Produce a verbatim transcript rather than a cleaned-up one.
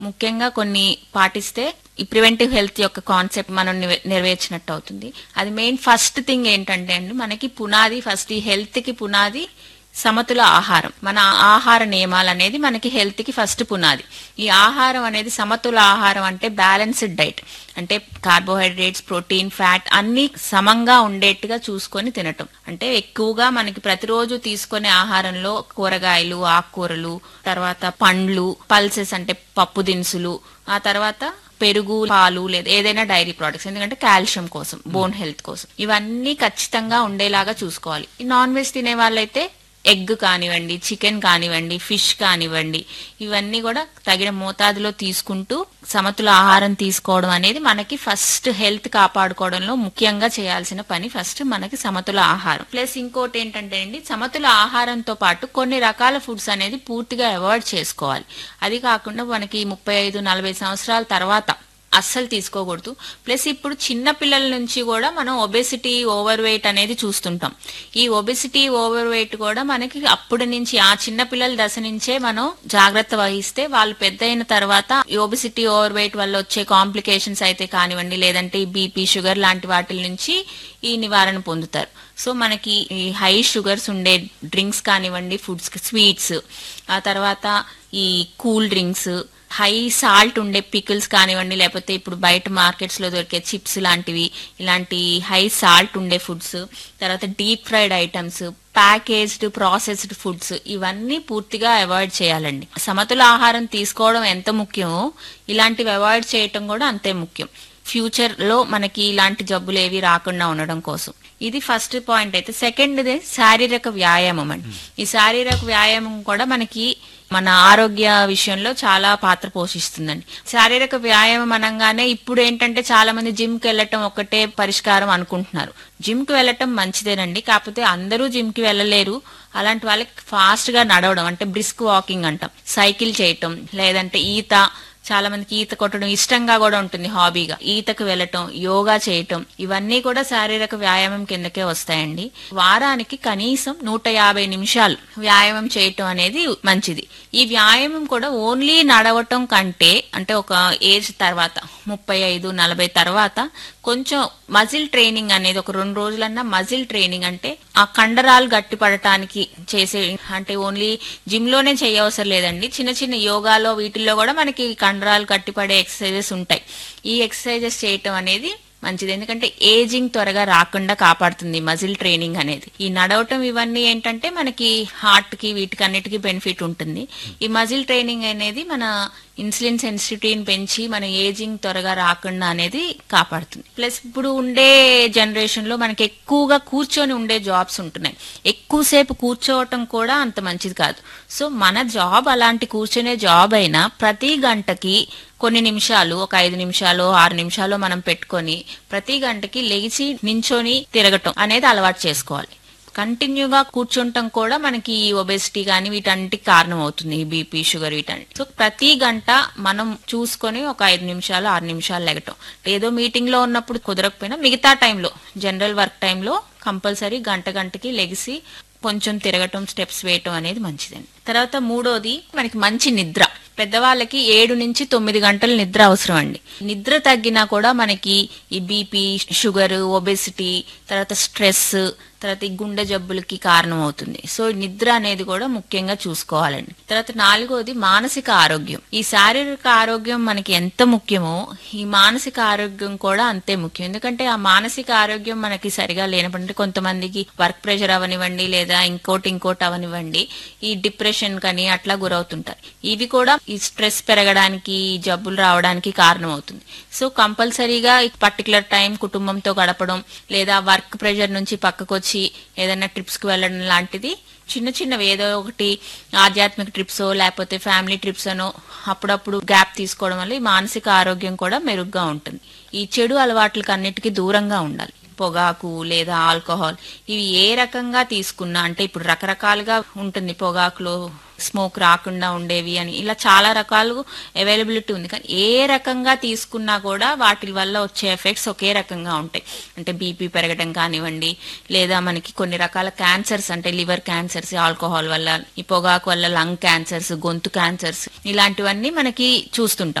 ముఖ్యంగా కొన్ని పాటిస్తే ఈ ప్రివెంటివ్ హెల్త్ యొక్క కాన్సెప్ట్ మనం నెరవే- నెరవేర్చినట్టు అవుతుంది. అది మెయిన్ ఫస్ట్ థింగ్ ఏంటంటే అండి, మనకి పునాది ఫస్ట్ ఈ హెల్త్ కి పునాది సమతుల ఆహారం. మన ఆహార నియమాలు అనేది మనకి హెల్త్ కి ఫస్ట్ పునాది. ఈ ఆహారం అనేది సమతుల ఆహారం అంటే బ్యాలెన్స్డ్ డైట్, అంటే కార్బోహైడ్రేట్స్, ప్రోటీన్, ఫ్యాట్ అన్ని సమంగా ఉండేట్టుగా చూసుకొని తినటం. అంటే ఎక్కువగా మనకి ప్రతిరోజు తీసుకునే ఆహారంలో కూరగాయలు, ఆకుకూరలు, తర్వాత పండ్లు, పల్సెస్ అంటే పప్పు దినుసులు, ఆ తర్వాత పెరుగు, పాలు లేదా ఏదైనా డైరీ ప్రొడక్ట్స్, ఎందుకంటే కాల్షియం కోసం, బోన్ హెల్త్ కోసం ఇవన్నీ ఖచ్చితంగా ఉండేలాగా చూసుకోవాలి. ఈ నాన్ వెజ్ తినే వాళ్ళైతే ఎగ్ కానివ్వండి, చికెన్ కానివ్వండి, ఫిష్ కానివ్వండి, ఇవన్నీ కూడా తగిన మోతాదులో తీసుకుంటూ సమతుల ఆహారం తీసుకోవడం అనేది మనకి ఫస్ట్ హెల్త్ కాపాడుకోవడంలో ముఖ్యంగా చేయాల్సిన పని. ఫస్ట్ మనకి సమతుల ఆహారం. ప్లస్ ఇంకోటి ఏంటంటే అండి, సమతుల ఆహారంతో పాటు కొన్ని రకాల ఫుడ్స్ అనేది పూర్తిగా అవాయిడ్ చేసుకోవాలి. అది కాకుండా మనకి ముప్పై ఐదు నలభై సంవత్సరాల తర్వాత అస్సలు తీసుకోకూడదు. ప్లస్ ఇప్పుడు చిన్న పిల్లల నుంచి కూడా మనం ఒబెసిటీ, ఓవర్ వెయిట్ అనేది చూస్తుంటాం. ఈ ఒబెసిటీ, ఓవర్ వెయిట్ కూడా మనకి అప్పటి నుంచి ఆ చిన్న పిల్లల దశ నుంచే మనం జాగ్రత్త వహిస్తే వాళ్ళు పెద్ద అయిన తర్వాత ఈ ఒబెసిటీ, ఓవర్ వెయిట్ వల్ల వచ్చే కాంప్లికేషన్స్ అయితే కానివ్వండి, లేదంటే ఈ బీపీ, షుగర్ లాంటి వాటి నుంచి ఈ నివారణ పొందుతారు. సో మనకి ఈ హై షుగర్స్ ఉండే డ్రింక్స్ కానివ్వండి, ఫుడ్స్, స్వీట్స్, ఆ తర్వాత ఈ కూల్ డ్రింక్స్, హై సాల్ట్ ఉండే పికిల్స్ కానివ్వండి, లేకపోతే ఇప్పుడు బయట మార్కెట్స్ లో దొరికే చిప్స్ లాంటివి, ఇలాంటి హై సాల్ట్ ఉండే ఫుడ్స్, తర్వాత deep fried items, packaged processed foods, ఇవన్నీ పూర్తిగా అవాయిడ్ చేయాలండి. సమతుల ఆహారం తీసుకోవడం ఎంత ముఖ్యమో ఇలాంటివి అవాయిడ్ చేయటం కూడా అంతే ముఖ్యం, ఫ్యూచర్ లో మనకి ఇలాంటి జబ్బులు ఏవి రాకుండా ఉండడం కోసం. ఇది ఫస్ట్ పాయింట్. అయితే సెకండ్ శారీరక వ్యాయామం అండి. ఈ శారీరక వ్యాయామం కూడా మనకి మన ఆరోగ్య విషయంలో చాలా పాత్ర పోషిస్తుందండి. శారీరక వ్యాయామం అనగానే ఇప్పుడు ఏంటంటే చాలా మంది జిమ్ కి వెళ్ళటం ఒకటే పరిష్కారం అనుకుంటున్నారు. జిమ్ కి వెళ్ళటం మంచిదేనండి, కాకపోతే అందరూ జిమ్ కి వెళ్ళలేరు. అలాంటి వాళ్ళకి ఫాస్ట్ గా నడవడం అంటే బ్రిస్క్ వాకింగ్ అంటాం, సైకిల్ చేయటం, లేదంటే ఈత, చాలా మందికి ఈత కొట్టడం ఇష్టంగా కూడా ఉంటుంది, హాబీగా ఈతకు వెళ్ళటం, యోగా చేయటం, ఇవన్నీ కూడా శారీరక వ్యాయామం కిందకే వస్తాయండి. వారానికి కనీసం నూట యాభై నిమిషాలు వ్యాయామం చేయటం అనేది మంచిది. ఈ వ్యాయామం కూడా ఓన్లీ నడవటం కంటే, అంటే ఒక ఏజ్ తర్వాత ముప్పై ఐదు నలభై తర్వాత కొంచెం మజిల్ ట్రైనింగ్ అనేది ఒక రెండు రోజులన్నా మజిల్ ట్రైనింగ్, అంటే ఆ కండరాలు గట్టి పడటానికి చేసే, అంటే ఓన్లీ జిమ్ లోనే చేయవసరం లేదండి, చిన్న చిన్న యోగాలో వీటిల్లో కూడా మనకి కండరాలు గట్టిపడే ఎక్సర్సైజెస్ ఉంటాయి. ఈ ఎక్సర్సైజెస్ చేయటం అనేది మంచిది, ఎందుకంటే ఏజింగ్ త్వరగా రాకుండా కాపాడుతుంది మజిల్ ట్రైనింగ్ అనేది. ఈ నడవటం ఇవన్నీ ఏంటంటే మనకి హార్ట్ కి వీటికన్నిటికీ బెనిఫిట్ ఉంటుంది. ఈ మజిల్ ట్రైనింగ్ అనేది మన ఇన్సులిన్ సెన్సిటివిటీని పెంచి మన ఏజింగ్ త్వరగా రాకుండా అనేది కాపాడుతుంది. ప్లస్ ఇప్పుడు ఉండే జనరేషన్ లో మనకి ఎక్కువగా కూర్చొని ఉండే జాబ్స్ ఉంటున్నాయి. ఎక్కువసేపు కూర్చోవటం కూడా అంత మంచిది కాదు. సో మన జాబ్ అలాంటి కూర్చునే జాబ్ అయినా ప్రతి గంటకి కొన్ని నిమిషాలు, ఒక ఐదు నిమిషాలు ఆరు నిమిషాలు మనం పెట్టుకొని ప్రతి గంటకి లేచి నించొని తిరగటం అనేది అలవాటు చేసుకోవాలి. కంటిన్యూగా కూర్చుంటాం కూడా మనకి ఈ ఒబెసిటీ గానీ వీటన్నిటికి కారణం అవుతుంది, ఈ బీపీ, షుగర్ వీటన్నిటి. సో ప్రతి గంట మనం చూసుకొని ఒక ఐదు నిమిషాలు ఆరు నిమిషాలు లెగటం, ఏదో మీటింగ్ లో ఉన్నప్పుడు కుదరకపోయినా మిగతా టైంలో, జనరల్ వర్క్ టైంలో కంపల్సరీ గంట గంటకి లెగిసి కొంచెం తిరగటం, స్టెప్స్ వేయటం అనేది మంచిదండి. తర్వాత మూడోది మనకి మంచి నిద్ర. పెద్దవాళ్ళకి ఏడు నుంచి తొమ్మిది గంటల నిద్ర అవసరం అండి. నిద్ర తగ్గినా కూడా మనకి ఈ బీపీ, షుగర్, ఒబెసిటీ, తర్వాత స్ట్రెస్, తర్వాత ఈ గుండె జబ్బులకి కారణం అవుతుంది. సో నిద్ర అనేది కూడా ముఖ్యంగా చూసుకోవాలండి. తర్వాత నాలుగోది మానసిక ఆరోగ్యం. ఈ శారీరక ఆరోగ్యం మనకి ఎంత ముఖ్యమో ఈ మానసిక ఆరోగ్యం కూడా అంతే ముఖ్యం. ఎందుకంటే ఆ మానసిక ఆరోగ్యం మనకి సరిగా లేనప్పుడు కొంతమందికి వర్క్ ప్రెషర్ అవనివ్వండి, లేదా ఇంకోటి ఇంకోటి అవనివ్వండి, ఈ డిప్రెషన్ కని అట్లా గురవుతుంటారు. ఇవి కూడా ఈ స్ట్రెస్ పెరగడానికి, జబ్బులు రావడానికి కారణం అవుతుంది. సో కంపల్సరీగా పర్టికులర్ టైం కుటుంబంతో గడపడం, లేదా వర్క్ ప్రెషర్ నుంచి పక్కకు వచ్చి ఏదైనా ట్రిప్స్ కి వెళ్ళడం లాంటిది, చిన్న చిన్నవి ఏదో ఒకటి ఆధ్యాత్మిక ట్రిప్స్ లేకపోతే ఫ్యామిలీ ట్రిప్స్ అనో అప్పుడప్పుడు గ్యాప్ తీసుకోవడం వల్ల ఈ మానసిక ఆరోగ్యం కూడా మెరుగ్గా ఉంటుంది. ఈ చెడు అలవాట్లకు అన్నిటికీ దూరంగా ఉండాలి. పొగాకు లేదా ఆల్కహాల్ ఇవి ఏ రకంగా తీసుకున్నా, అంటే ఇప్పుడు రకరకాలుగా ఉంటుంది పొగాకులో స్మోక్ రాకుండా ఉండేవి అని ఇలా చాలా రకాలు అవైలబిలిటీ ఉంది. కానీ ఏ రకంగా తీసుకున్నా కూడా వాటి వల్ల వచ్చే ఎఫెక్ట్స్ ఒకే రకంగా ఉంటాయి. అంటే బీపీ పెరగడం కానివ్వండి, లేదా మనకి కొన్ని రకాల క్యాన్సర్స్ అంటే లివర్ క్యాన్సర్స్ ఆల్కహాల్ వల్ల, ఈ పొగాకు వల్ల లంగ్ క్యాన్సర్స్, గొంతు క్యాన్సర్స్ ఇలాంటివన్నీ మనకి చూస్తుంటాం.